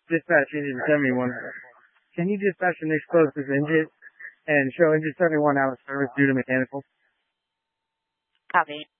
Dispatch Engine 71. Can you dispatch the next closest engine and show engine 71 out of service due to mechanical? Copy.